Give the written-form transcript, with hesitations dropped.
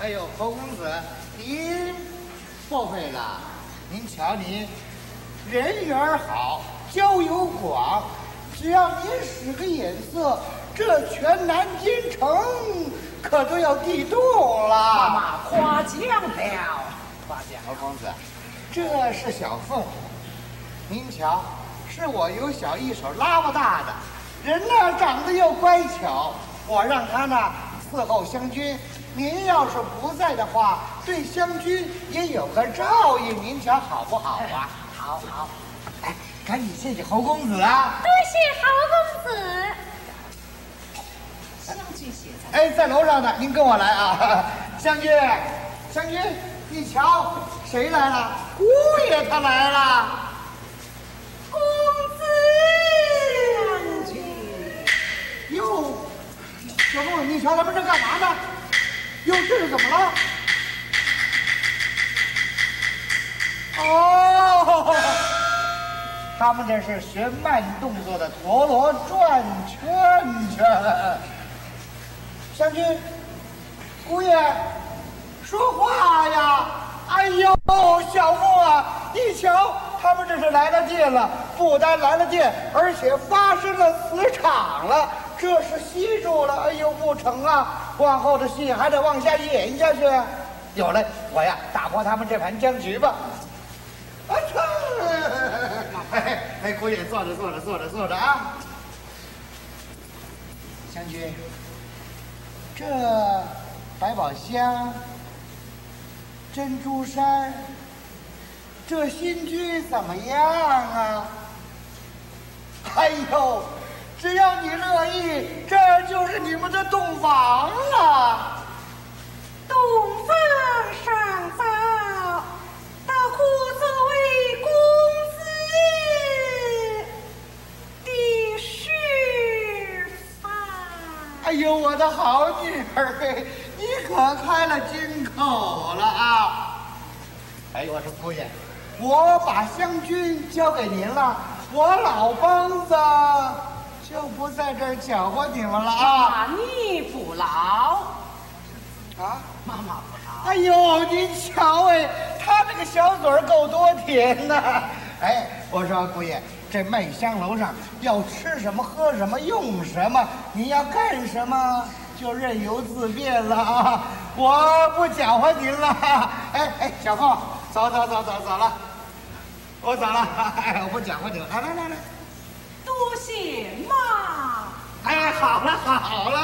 哎呦，侯公子，您破费了。您瞧您，人缘好，交友广，只要您使个眼色，这全南京城可都要地动了。 妈妈夸奖了，夸奖。 侯公子，这是小凤，您瞧，是我由小一手拉不大的，人呢长得又乖巧，我让他呢伺候湘君。您要是不在的话，对湘君也有个照应，您瞧好不好啊？ 好好， 哎，赶紧谢谢侯公子啊！ 多谢侯公子。 湘君写在。 哎，在楼上呢，您跟我来啊！湘君，湘君，你瞧，谁来了？姑爷他来了。 公子， 湘君， 哟，小凤，你瞧他们这干嘛呢？哟，这是怎么了？哦，他们这是学慢动作的陀螺转圈圈。湘君，姑爷，说话呀！哎呦，小凤啊，你瞧，他们这是来了电了，不单来了电，而且发生了磁场了。这是吸住了，哎呦，不成啊！往后的戏还得往下演下去。有了，我呀，打破他们这盘僵局吧。啊，哎，姑爷，坐着啊。湘君，这百宝箱、珍珠衫，这新居怎么样啊？哎呦！只要你乐意，这就是你们的洞房了。 洞房上早，倒可作为公子的示范。 哎呦，我的好女儿嘿，你可开了金口了啊！哎呦，我说姑爷，我把湘君交给您了，我老梆子就不在这儿搅和你们了啊！ 你不劳啊， 妈妈不劳。 哎呦，您瞧哎，他这个小嘴儿够多甜呐！哎，我说姑爷，这麦香楼上要吃什么、喝什么、用什么，你要干什么就任由自便了啊！我不搅和您了。哎，小凤，走了，我走了。哎，我不搅和你了。来。 多谢妈。 哎，好了，